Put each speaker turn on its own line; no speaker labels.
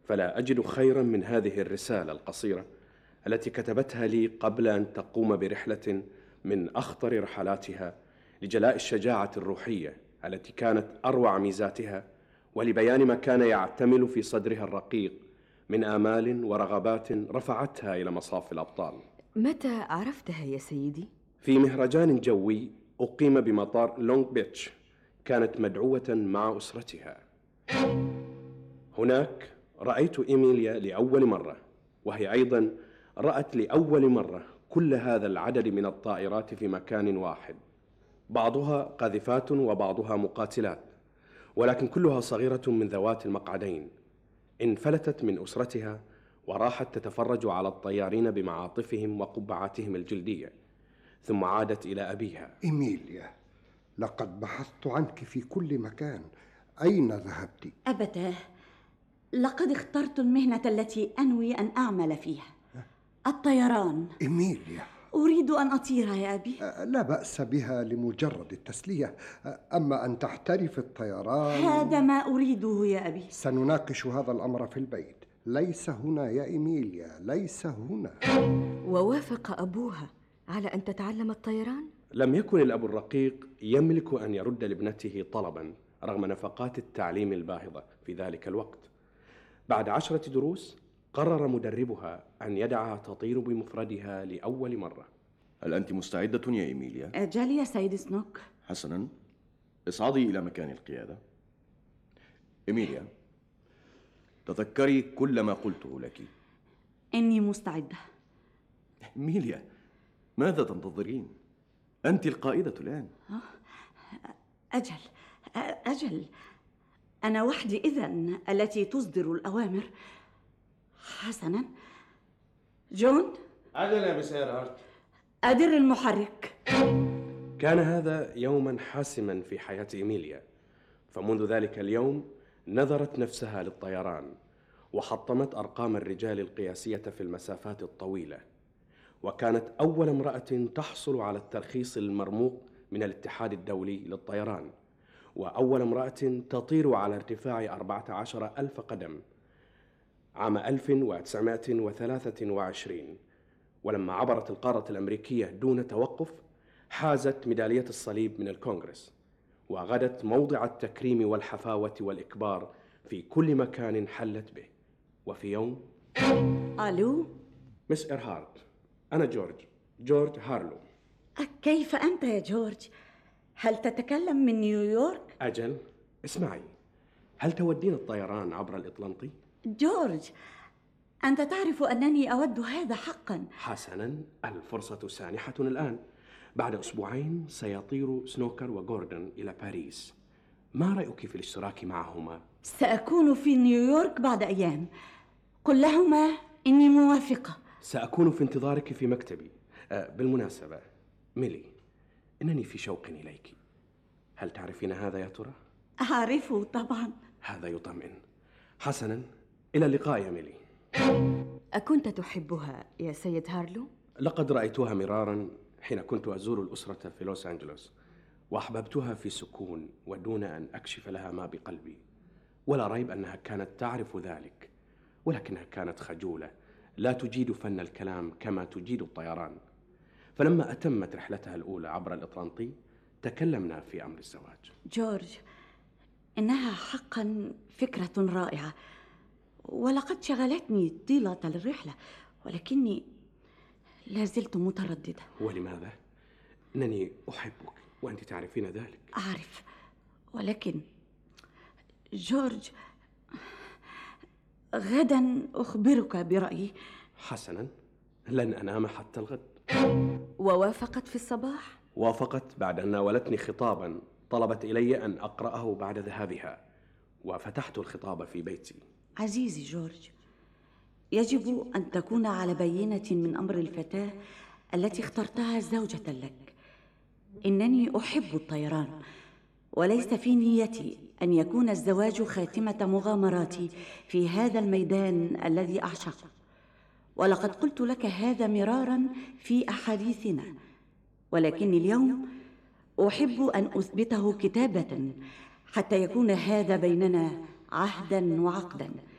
فلا أجد خيرا من هذه الرسالة القصيرة التي كتبتها لي قبل أن تقوم برحلة من أخطر رحلاتها لجلاء الشجاعة الروحية التي كانت أروع ميزاتها، ولبيان ما كان يعتمل في صدرها الرقيق من آمال ورغبات رفعتها إلى مصاف الأبطال.
متى عرفتها يا سيدي؟
في مهرجان جوي أقيم بمطار لونغ بيتش، كانت مدعوة مع أسرتها. هناك رأيت إيميليا لأول مرة، وهي أيضا رأت لأول مرة كل هذا العدد من الطائرات في مكان واحد، بعضها قاذفات وبعضها مقاتلات، ولكن كلها صغيرة من ذوات المقعدين. انفلتت من أسرتها وراحت تتفرج على الطيارين بمعاطفهم وقبعاتهم الجلدية، ثم عادت إلى أبيها.
إيميليا، لقد بحثت عنك في كل مكان، أين ذهبت؟
أبتاه، لقد اخترت المهنة التي أنوي أن أعمل فيها، الطيران.
إيميليا،
أريد أن أطير يا أبي.
لا بأس بها لمجرد التسلية، أما أن تحترف الطيران
هذا ما أريده يا أبي.
سنناقش هذا الأمر في البيت، ليس هنا يا إيميليا، ليس هنا.
ووافق أبوها على أن تتعلم الطيران؟
لم يكن الأب الرقيق يملك أن يرد لابنته طلبا رغم نفقات التعليم الباهظة في ذلك الوقت. بعد 10 دروس قرر مدربها أن يدعها تطير بمفردها لأول مرة.
هل أنت مستعدة يا إيميليا؟
أجل يا سيد سنوك.
حسنا، اصعدي إلى مكان القيادة. إيميليا، تذكري كل ما قلته لك.
إني مستعدة.
إيميليا، ماذا تنتظرين؟ أنت القائدة الآن.
أجل أنا وحدي إذن التي تصدر الأوامر. حسنا، جون.
عجل يا مسير هارت.
أدر المحرك.
كان هذا يوما حاسما في حياة إيميليا، فمنذ ذلك اليوم نذرت نفسها للطيران، وحطمت أرقام الرجال القياسية في المسافات الطويلة، وكانت أول امرأة تحصل على الترخيص المرموق من الاتحاد الدولي للطيران، وأول امرأة تطير على ارتفاع 14,000 قدم عام 1923. ولما عبرت القارة الأمريكية دون توقف حازت ميدالية الصليب من الكونغرس، وغدت موضع التكريم والحفاوة والإكبار في كل مكان حلت به. وفي يوم...
ألو؟
مس إيرهارت، أنا جورج هارلو.
كيف أنت يا جورج؟ هل تتكلم من نيويورك؟
أجل، اسمعي، هل تودين الطيران عبر الإطلنطي؟
جورج، أنت تعرف أنني أود هذا حقا.
حسنا، الفرصة سانحة الآن. بعد أسبوعين سيطير سنوكر وغوردون إلى باريس، ما رأيك في الاشتراك معهما؟
سأكون في نيويورك بعد أيام، قل لهما إني موافقة.
سأكون في انتظارك في مكتبي. بالمناسبة ميلي، إنني في شوق إليك، هل تعرفين هذا يا ترى؟
أعرفه طبعا.
هذا يطمئن. حسنا، إلى اللقاء يا ميلي.
أكنت تحبها يا سيد هارلو؟
لقد رأيتها مرارا حين كنت أزور الأسرة في لوس أنجلوس، وأحببتها في سكون ودون أن أكشف لها ما بقلبي، ولا ريب أنها كانت تعرف ذلك، ولكنها كانت خجولة لا تجيد فن الكلام كما تجيد الطيران. فلما أتمت رحلتها الأولى عبر الأطلنطي تكلمنا في أمر الزواج.
جورج، إنها حقا فكرة رائعة، ولقد شغلتني طيلة الرحلة، ولكني لا زلت مترددة.
ولماذا؟ إنني أحبك وأنت تعرفين ذلك.
أعرف، ولكن جورج، غدا أخبرك برأيي.
حسنا، لن أنام حتى الغد.
ووافقت في الصباح؟
وافقت بعد أن ناولتني خطابا طلبت إلي أن أقرأه بعد ذهابها، وفتحت الخطاب في بيتي.
عزيزي جورج، يجب أن تكون على بينة من أمر الفتاة التي اخترتها زوجة لك. إنني أحب الطيران، وليس في نيتي أن يكون الزواج خاتمة مغامراتي في هذا الميدان الذي أعشقه، ولقد قلت لك هذا مرارا في أحاديثنا، ولكني اليوم أحب أن أثبته كتابة حتى يكون هذا بيننا عهدا وعقدا.